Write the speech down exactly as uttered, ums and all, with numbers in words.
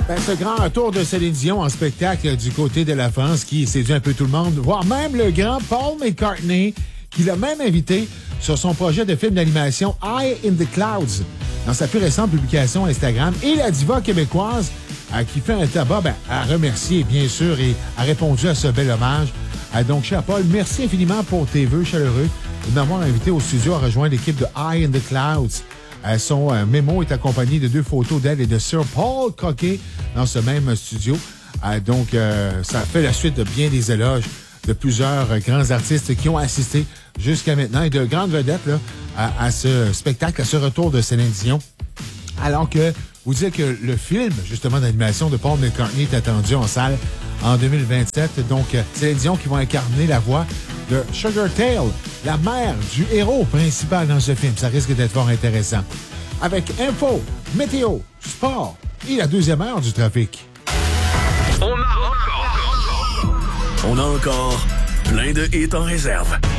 Ben, ce grand retour de Céline Dion en spectacle du côté de la France qui séduit un peu tout le monde, voire même le grand Paul McCartney, qui l'a même invité sur son projet de film d'animation High in the Clouds, dans sa plus récente publication Instagram. Et la diva québécoise, euh, qui fait un tabac, ben, a remercié, bien sûr, et a répondu à ce bel hommage. Euh, donc, cher Paul, merci infiniment pour tes vœux chaleureux de m'avoir invité au studio à rejoindre l'équipe de High in the Clouds. Euh, son euh, mémo est accompagné de deux photos d'elle et de Sir Paul Coquet dans ce même studio. Euh, donc, euh, ça fait la suite de bien des éloges de plusieurs euh, grands artistes qui ont assisté jusqu'à maintenant et de grandes vedettes là, à, à ce spectacle, à ce retour de Céline Dion. Alors que vous dites que le film, justement, d'animation de Paul McCartney est attendu en salle en deux mille vingt-sept. Donc, euh, Céline Dion qui va incarner la voix de Sugar Tale, la mère du héros principal dans ce film. Ça risque d'être fort intéressant. Avec info, météo, sport et la deuxième heure du trafic. On a encore, on a encore plein de hits en réserve.